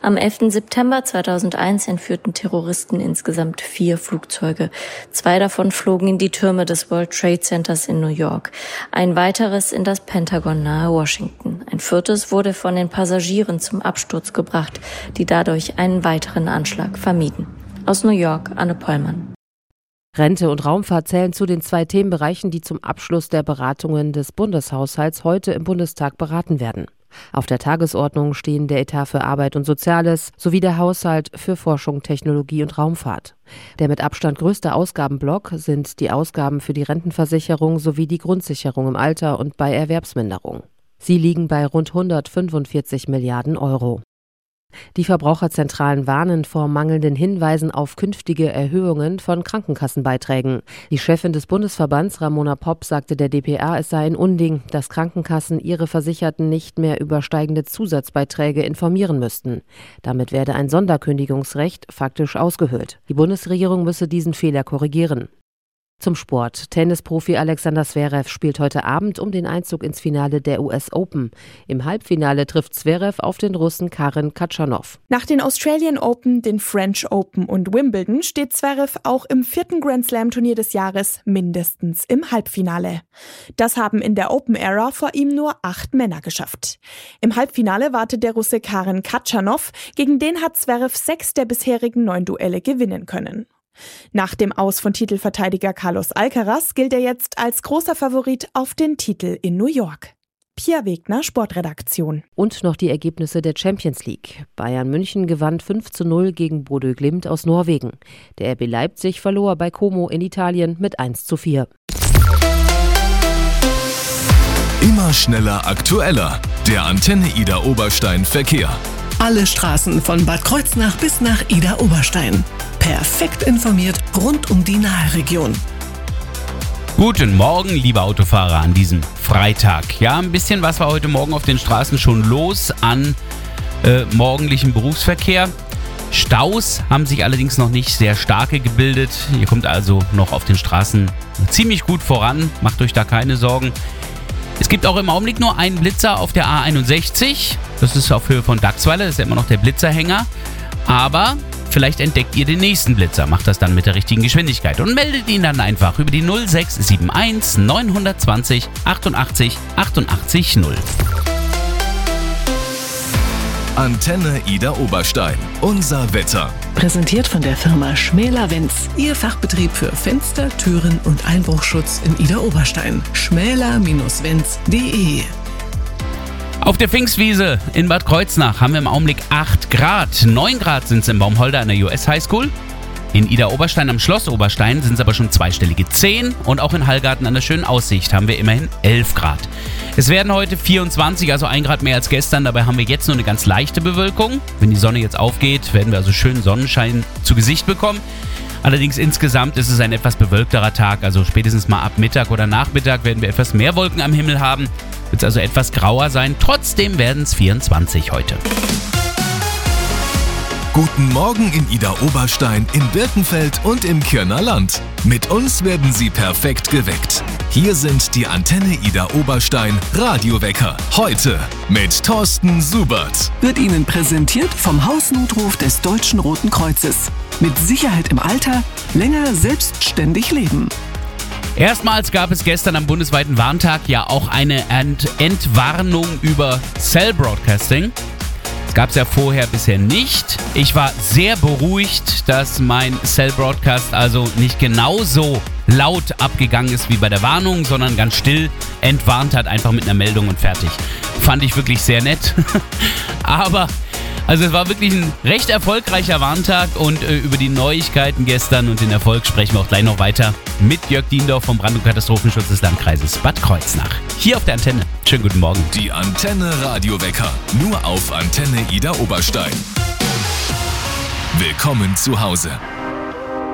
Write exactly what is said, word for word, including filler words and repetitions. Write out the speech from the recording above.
Am elften September zweitausendeins entführten Terroristen insgesamt vier Flugzeuge. Zwei davon flogen in die Türme des World Trade Centers in New York. Ein weiteres in das Pentagon nahe Washington. Ein viertes wurde von den Passagieren zum Absturz gebracht, die dadurch einen weiteren Anschlag vermieden. Aus New York, Anne Pollmann. Rente und Raumfahrt zählen zu den zwei Themenbereichen, die zum Abschluss der Beratungen des Bundeshaushalts heute im Bundestag beraten werden. Auf der Tagesordnung stehen der Etat für Arbeit und Soziales sowie der Haushalt für Forschung, Technologie und Raumfahrt. Der mit Abstand größte Ausgabenblock sind die Ausgaben für die Rentenversicherung sowie die Grundsicherung im Alter und bei Erwerbsminderung. Sie liegen bei rund hundertfünfundvierzig Milliarden Euro. Die Verbraucherzentralen warnen vor mangelnden Hinweisen auf künftige Erhöhungen von Krankenkassenbeiträgen. Die Chefin des Bundesverbands, Ramona Popp, sagte der D P A, es sei ein Unding, dass Krankenkassen ihre Versicherten nicht mehr über steigende Zusatzbeiträge informieren müssten. Damit werde ein Sonderkündigungsrecht faktisch ausgehöhlt. Die Bundesregierung müsse diesen Fehler korrigieren. Zum Sport. Tennisprofi Alexander Zverev spielt heute Abend um den Einzug ins Finale der U S Open. Im Halbfinale trifft Zverev auf den Russen Karen Khachanov. Nach den Australian Open, den French Open und Wimbledon steht Zverev auch im vierten Grand Slam Turnier des Jahres mindestens im Halbfinale. Das haben in der Open-Ära vor ihm nur acht Männer geschafft. Im Halbfinale wartet der Russe Karen Khachanov, gegen den hat Zverev sechs der bisherigen neun Duelle gewinnen können. Nach dem Aus von Titelverteidiger Carlos Alcaraz gilt er jetzt als großer Favorit auf den Titel in New York. Pia Wegner, Sportredaktion. Und noch die Ergebnisse der Champions League. Bayern München gewann fünf zu null gegen Bodø Glimt aus Norwegen. Der R B Leipzig verlor bei Como in Italien mit eins zu vier. Immer schneller, aktueller. Der Antenne Ida Oberstein Verkehr. Alle Straßen von Bad Kreuznach bis nach Ida Oberstein. Perfekt informiert rund um die Naheregion. Guten Morgen, liebe Autofahrer, an diesem Freitag. Ja, ein bisschen was war heute Morgen auf den Straßen schon los an äh, morgendlichem Berufsverkehr. Staus haben sich allerdings noch nicht sehr starke gebildet. Ihr kommt also noch auf den Straßen ziemlich gut voran. Macht euch da keine Sorgen. Es gibt auch im Augenblick nur einen Blitzer auf der A einundsechzig. Das ist auf Höhe von Dachsweiler, das ist ja immer noch der Blitzerhänger. Aber vielleicht entdeckt ihr den nächsten Blitzer, macht das dann mit der richtigen Geschwindigkeit und meldet ihn dann einfach über die null sechs sieben eins neun zwei null achtundachtzig achtundachtzig null. Antenne Ida Oberstein. Unser Wetter. Präsentiert von der Firma Schmäler-Wenz. Ihr Fachbetrieb für Fenster, Türen und Einbruchschutz in Ida Oberstein. schmäler Bindestrich wenz punkt de. Auf der Pfingstwiese in Bad Kreuznach haben wir im Augenblick acht Grad. neun Grad sind es in Baumholder an der U S High School. In Ida Oberstein am Schloss Oberstein sind es aber schon zweistellige zehn. Und auch in Hallgarten an der schönen Aussicht haben wir immerhin elf Grad. Es werden heute vierundzwanzig, also ein Grad mehr als gestern. Dabei haben wir jetzt nur eine ganz leichte Bewölkung. Wenn die Sonne jetzt aufgeht, werden wir also schönen Sonnenschein zu Gesicht bekommen. Allerdings insgesamt ist es ein etwas bewölkterer Tag. Also spätestens mal ab Mittag oder Nachmittag werden wir etwas mehr Wolken am Himmel haben. Wird es also etwas grauer sein. Trotzdem werden es vierundzwanzig heute. Guten Morgen in Ida Oberstein, in Birkenfeld und im Kirner Land. Mit uns werden Sie perfekt geweckt. Hier sind die Antenne Ida Oberstein Radiowecker. Heute mit Thorsten Subert. Wird Ihnen präsentiert vom Hausnotruf des Deutschen Roten Kreuzes. Mit Sicherheit im Alter, länger selbstständig leben. Erstmals gab es gestern am bundesweiten Warntag ja auch eine Ent- Entwarnung über Cell Broadcasting. Das gab es ja vorher bisher nicht. Ich war sehr beruhigt, dass mein Cell Broadcast also nicht genauso laut abgegangen ist wie bei der Warnung, sondern ganz still entwarnt hat, einfach mit einer Meldung und fertig. Fand ich wirklich sehr nett. Aber also es war wirklich ein recht erfolgreicher Warntag und äh, über die Neuigkeiten gestern und den Erfolg sprechen wir auch gleich noch weiter mit Jörg Diendorf vom Brand- und Katastrophenschutz des Landkreises Bad Kreuznach. Hier auf der Antenne. Schönen guten Morgen. Die Antenne Radiowecker. Nur auf Antenne Ida Oberstein. Willkommen zu Hause.